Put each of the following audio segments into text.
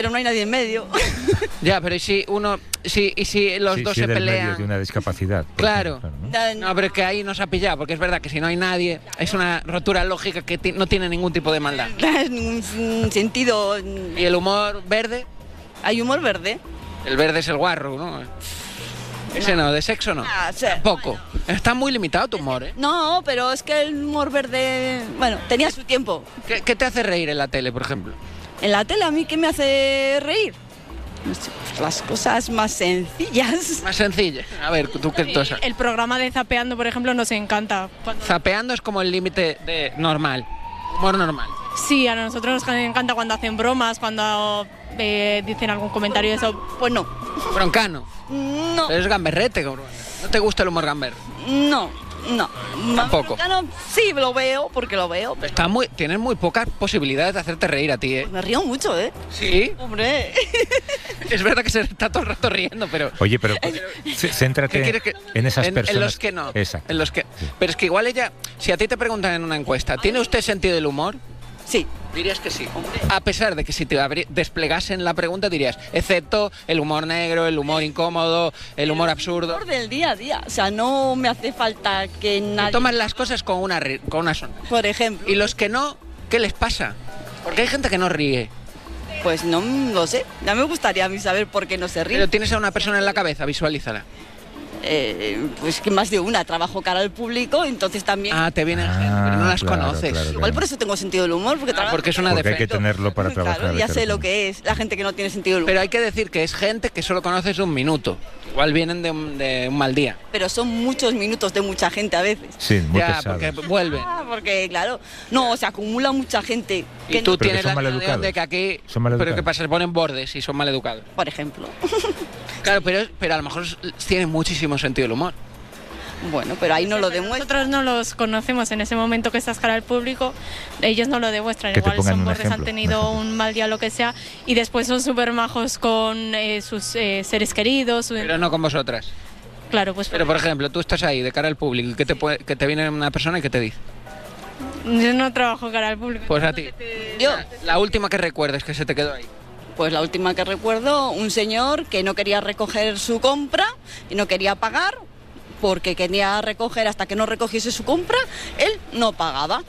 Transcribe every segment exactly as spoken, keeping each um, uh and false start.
pero no hay nadie en medio. Ya, pero ¿y si uno, si, y si los sí, dos sí se del pelean? medio de una discapacidad. Claro. Ejemplo, claro, ¿no? No, pero es que ahí nos ha pillado, porque es verdad que si no hay nadie, es una rotura lógica que ti- no tiene ningún tipo de maldad. Ningún sentido. ¿Y el humor verde? Hay humor verde. El verde es el guarro, ¿no? Ese no, de sexo no. Ah, sí, Tampoco. Está muy limitado tu humor, ¿eh? No, pero es que el humor verde, bueno, tenía su tiempo. ¿Qué, qué te hace reír en la tele, por ejemplo? En la tele, ¿a mí qué me hace reír? No sé, pues las cosas más sencillas. Más sencilla. A ver, tú qué cosa. El programa de Zapeando, por ejemplo, nos encanta. Cuando... Zapeando es como el límite de normal. Humor normal. Sí, a nosotros nos encanta cuando hacen bromas, cuando eh, dicen algún comentario y eso. Pues no. Broncano. No. Pero es gamberrete, cabrón. ¿No te gusta el humor gamber? No, no. Tampoco. No, sí, lo veo, porque lo veo. Está muy, tienes muy pocas posibilidades de hacerte reír a ti, ¿eh? Me río mucho, ¿eh? Sí. Hombre. Es verdad que se está todo el rato riendo, pero... Oye, pero c- céntrate ¿Qué quieres que- en esas en, personas. En los que no. Exacto. En los que... Sí. Pero es que igual ella, si a ti te preguntan en una encuesta, ¿tiene usted sentido del humor? Sí. Dirías que sí. A pesar de que si te abri- desplegasen la pregunta dirías, excepto el humor negro, el humor incómodo, el humor absurdo. Humor del día a día. O sea, no me hace falta que Te nadie... toman las cosas con una, ri- con una sonrisa. Por ejemplo. Y los que no, ¿qué les pasa? Porque hay gente que no ríe. Pues no lo sé. Ya me gustaría a mí saber por qué no se ríe. Pero tienes a una persona en la cabeza, visualízala. Eh, pues que más de una. Trabajo cara al público, entonces también... Ah, te vienen Ah, gente, pero no las claro, conoces. claro, claro. Igual por eso tengo sentido del humor, porque, Ah, trabajo- porque es una Porque hay que defecto. tenerlo para trabajar. Claro, ya de sé cara. lo que es la gente que no tiene sentido del humor. Pero hay que decir que es gente que solo conoces un minuto. Igual vienen de un, de un mal día. Pero son muchos minutos de mucha gente a veces. Sí, muy Ya, pesados. porque vuelven. Ah, porque claro, no, se acumula mucha gente. Y que tú no- Pero que tienes son la sensación maleducados. de que aquí... Son maleducados. Pero ¿qué pasa? Se ponen bordes y son maleducados. Por ejemplo. Claro, pero, pero a lo mejor tienen muchísimo sentido el humor. Bueno, pero ahí no lo demuestra. Nosotros no los conocemos en ese momento que estás cara al público, ellos no lo demuestran. Que te Igual pongan son un bordes, han ejemplo, un tenido ejemplo. un mal día, lo que sea, y después son súper majos con eh, sus eh, seres queridos. su- Pero no con vosotras. Claro, pues Pero por ejemplo, tú estás ahí de cara al público y que te, puede- que te viene una persona y que te dice. yo no trabajo cara al público. Pues a ti. Yo, La última que recuerdes que se te quedó ahí. pues la última que recuerdo, un señor que no quería recoger su compra y no quería pagar porque quería recoger hasta que no recogiese su compra, él no pagaba.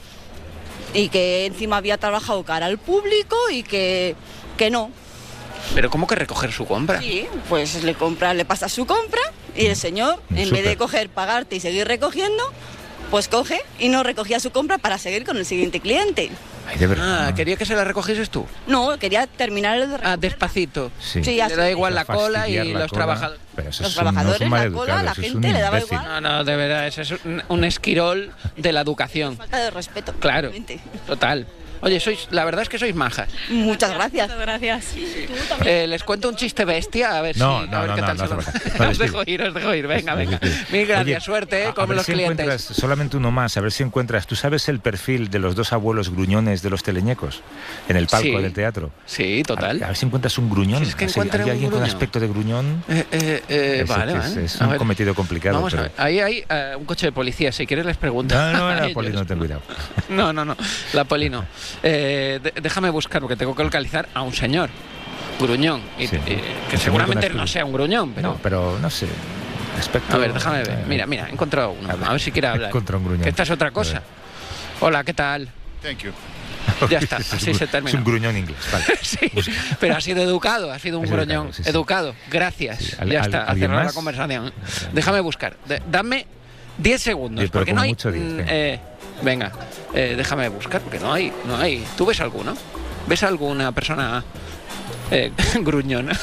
Y que encima había trabajado cara al público y que, que no. Pero ¿cómo que recoger su compra? Sí, pues le compra, le pasa su compra y el señor, en Súper. vez de coger, pagarte y seguir recogiendo, pues coge y no recogía su compra para seguir con el siguiente cliente. Ay, de verdad. Ah, quería que se la recogieses tú. No, quería terminar el de Ah, recoger. despacito. Sí. Sí, Le así. da igual O la sea, cola y fastidiar la los cola. trabajadores. Pero esos Los son- no trabajadores, son la maleducados, cola, la eso es gente un le daba imbécil. igual. No, no, de verdad, ese es un, un esquirol de la educación. Falta de respeto. Claro, realmente. total. Oye, sois, la verdad es que sois majas. Muchas gracias. Muchas gracias. Eh, les cuento un chiste bestia, a ver No, si... no, a ver no, qué no, tal no se lo- hace falta. No, Os dejo despide. ir, os dejo ir. Venga, venga. Despide. Mil gracias, Oye, suerte, a- eh, a con ver los si clientes. encuentras solamente uno más, a ver si encuentras. ¿Tú sabes el perfil de los dos abuelos gruñones de los teleñecos en el palco Sí. del teatro? Sí, A, total. a ver si encuentras un gruñón. Si es que Así, encuentren ¿hay un alguien con gruñón. aspecto de gruñón? Eh, eh, eh, Ese vale, que vale. Es, es A un ver, cometido complicado. Vamos pero... a ver. Ahí hay eh, un coche de policía, si quieres les pregunto. No, no, a la ellos. poli, no ten cuidado. No, no, no, la poli no. Eh, de- déjame buscar, porque tengo que localizar a un señor gruñón, y, Sí. y- que Un señor seguramente con no aspecto. sea un gruñón, pero... No, pero no sé. Aspecto... A ver, déjame ver. eh, Mira, mira, he encontrado uno. a ver. A ver si quiere hablar. He encontrado un gruñón. Que esta es otra A cosa. ver. Hola, ¿qué tal? Thank you. Ya está, Es así un- se termina. Es un gruñón inglés, vale. Sí, pero ha sido educado, ha sido un Ha sido gruñón. educado, sí, sí. Educado, gracias. Sí, ¿al- Ya al- está, a alguien cerrar la más? conversación. Déjame buscar. De- dame diez segundos, Diez, pero porque como no hay... mucho diez, mm, venga. eh, venga, eh, déjame buscar, porque no hay, no hay. ¿Tú ves alguno? ¿Ves alguna persona eh, gruñona?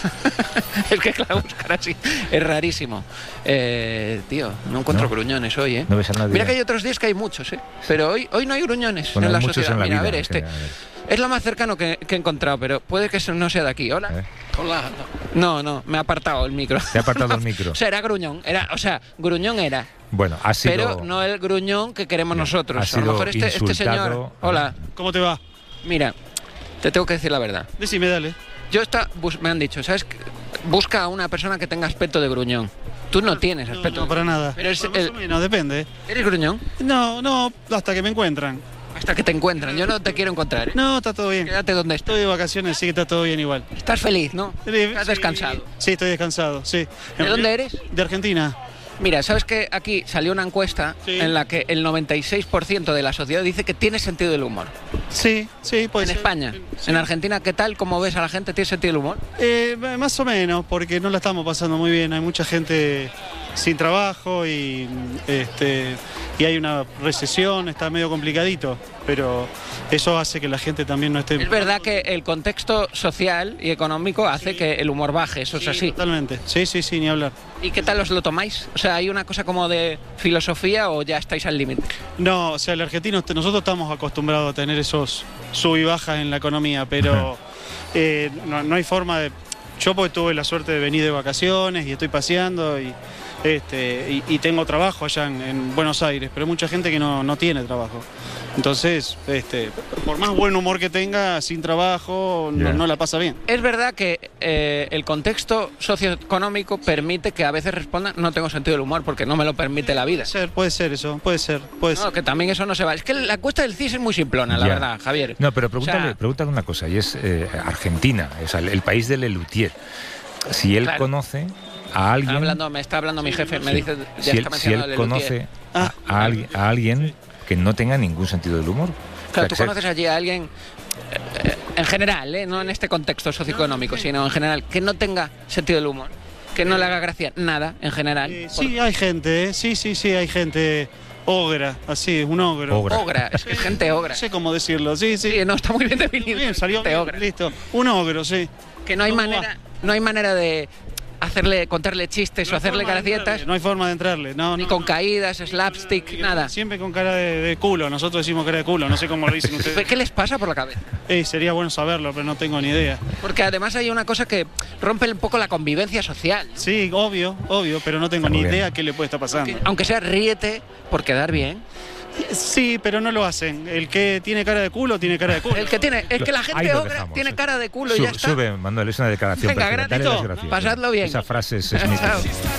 Es que claro, buscar así es rarísimo. Eh, tío, no encuentro No. gruñones hoy, ¿eh? No ves a nadie. Mira que hay otros días que hay muchos, ¿eh? Pero hoy, hoy no hay gruñones Bueno, en hay la muchos sociedad. en la Mira, a vida, ver en este. general, a ver. Es lo más cercano que, que he encontrado, pero puede que eso no sea de aquí. Hola. ¿Eh? Hola. No, no, me ha apartado el micro. Te ha apartado el micro. O sea, era gruñón. Era, o sea, gruñón era. Bueno, ha sido... Pero no el gruñón que queremos Bien, nosotros. ha A sido lo mejor este, este insultado. señor. Hola. ¿Cómo te va? Mira, te tengo que decir la verdad. Decime, dale. Yo está, bus- me han dicho, ¿sabes? qué? Busca a una persona que tenga aspecto de gruñón. Tú no tienes No, aspecto. no, para nada. Pero es Más o el- menos, depende. ¿Eres gruñón? No, no, hasta que me encuentran. Hasta que te encuentran. Yo no te quiero encontrar, ¿eh? No, está todo bien. Quédate donde estás. Estoy de vacaciones, sí que está todo bien igual. Estás feliz, ¿no? Estás Sí, descansado. Sí, estoy descansado, sí. ¿De dónde eres? De Argentina. Mira, ¿sabes que aquí salió una encuesta Sí. en la que el noventa y seis por ciento de la sociedad dice que tiene sentido del humor? Sí, sí, puede En ser. España. Sí. En Argentina, ¿qué tal? ¿Cómo ves a la gente? ¿Tiene sentido del humor? Eh, más o menos, porque no la estamos pasando muy bien. Hay mucha gente sin trabajo y, este, y hay una recesión, está medio complicadito, pero eso hace que la gente también no esté... Es verdad que el contexto social y económico hace que el humor baje, eso es Sí, así. totalmente. Sí, sí, sí, ni hablar. ¿Y qué tal os lo tomáis? O sea, ¿hay una cosa como de filosofía o ya estáis al límite? No, o sea, el argentino, nosotros estamos acostumbrados a tener esos sub y bajas en la economía, pero eh, no, no hay forma de... Yo porque tuve la suerte de venir de vacaciones y estoy paseando y, este, y, y tengo trabajo allá en, en Buenos Aires, pero hay mucha gente que no, no tiene trabajo. Entonces, este, por más buen humor que tenga, sin trabajo, no, Ya. no la pasa bien. Es verdad que eh, el contexto socioeconómico permite que a veces respondan no tengo sentido del humor porque no me lo permite la vida. Puede ser, puede ser eso, puede ser, puede No, ser. que también eso no se va. Es que la encuesta del C I S es muy simplona, la Ya. verdad, Javier. No, pero O pregúntale, sea, pregúntale una cosa, y es eh, Argentina, o sea, el, el país de Lelutier. Si él Claro. conoce a alguien... está hablando, me está hablando mi jefe, me dice, ya si está él, si mencionando él el conoce Lelutier. a, Ah, a alguien, a alguien que no tenga ningún sentido del humor. Claro, O sea, tú que sea- conoces allí a alguien, eh, eh, en general, eh, no en este contexto socioeconómico, sino en general, que no tenga sentido del humor, que no le haga gracia nada, en general. Eh, Por- sí, hay gente, ¿eh? sí, sí, sí, hay gente ogra, así, un ogro. Ogra. Ogra, es que es gente ogra. No sé cómo decirlo, sí, sí. Sí, no, está muy bien definido. Bien, salió gente bien, ogra. listo. Un ogro, sí. Que no hay ¿Cómo manera, no hay manera de hacerle, contarle chistes No o hay hacerle forma de gracietas, entrarle, No hay forma de entrarle, no, ni no, con no. caídas, slapstick, nada. Siempre con cara de, de culo, nosotros decimos cara de culo, no sé cómo lo dicen ustedes. ¿Qué les pasa por la cabeza? Eh, sería bueno saberlo, pero no tengo ni idea. Porque además hay una cosa que rompe un poco la convivencia social. Sí, obvio, obvio, pero no tengo Está ni muy bien. idea qué le puede estar pasando. Aunque sea ríete por quedar bien. Sí, pero no lo hacen. El que tiene cara de culo, tiene cara de culo. El que tiene, es que la Ahí gente lo ogra dejamos. tiene cara de culo y Su- ya está. Sube, Manuel, es una declaración Venga, perfecta. Dale granito, las gracias. pasadlo bien. Esa frase es, es Chao. mítica.